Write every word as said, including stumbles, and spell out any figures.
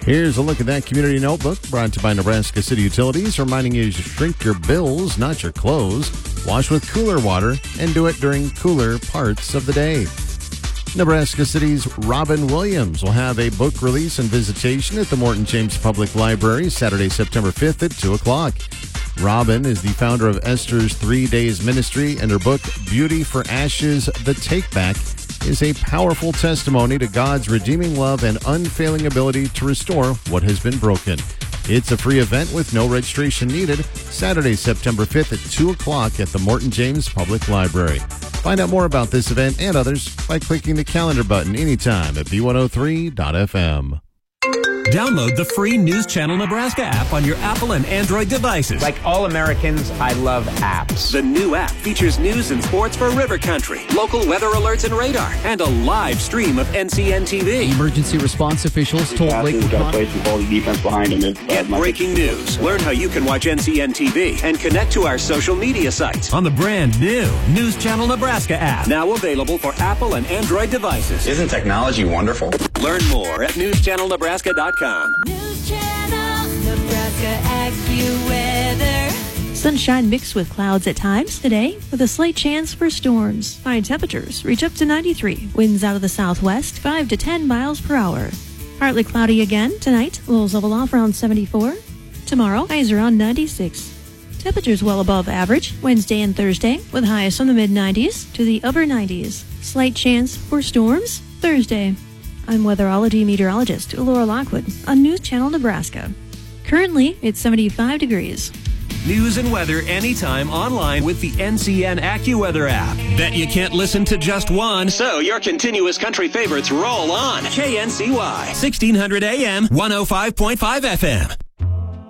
Here's a look at that community notebook brought to you by Nebraska City Utilities, reminding you to shrink your bills, not your clothes. Wash with cooler water and do it during cooler parts of the day. Nebraska City's Robin Williams will have a book release and visitation at the Morton James Public Library Saturday, September fifth at two o'clock. Robin is the founder of Esther's Three Days Ministry, and her book, Beauty for Ashes, The Take Back, is a powerful testimony to God's redeeming love and unfailing ability to restore what has been broken. It's a free event with no registration needed, Saturday, September fifth at two o'clock at the Morton James Public Library. Find out more about this event and others by clicking the calendar button anytime at B one oh three dot F M. Download the free News Channel Nebraska app on your Apple and Android devices. Like all Americans, I love apps. The new app features news and sports for River Country, local weather alerts and radar, and a live stream of N C N T V. Emergency response officials told Lake Get breaking news. Learn how you can watch N C N T V and connect to our social media sites on the brand new News Channel Nebraska app. Now available for Apple and Android devices. Isn't technology wonderful? Learn more at news channel nebraska dot com. News Channel Nebraska AccuWeather. Sunshine mixed with clouds at times today, with a slight chance for storms. High temperatures reach up to ninety-three. Winds out of the southwest, five to ten miles per hour. Partly cloudy again tonight. Lows level off around seventy-four. Tomorrow, highs around ninety-six. Temperatures well above average Wednesday and Thursday, with highs from the mid nineties to the upper nineties. Slight chance for storms Thursday. I'm weatherology meteorologist Laura Lockwood on News Channel Nebraska. Currently, it's seventy-five degrees. News and weather anytime online with the N C N AccuWeather app. Bet you can't listen to just one, so your continuous country favorites roll on. K N C Y, sixteen hundred A M, one oh five point five F M.